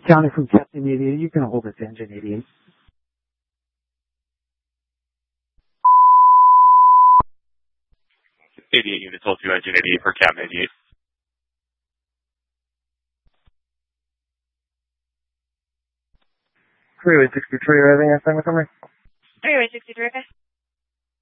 Counting from Captain 88, you can hold it to engine 88. Units, hold to engine 88 for Captain 88. Freeway 63, arriving at Montgomery. Freeway 63, okay.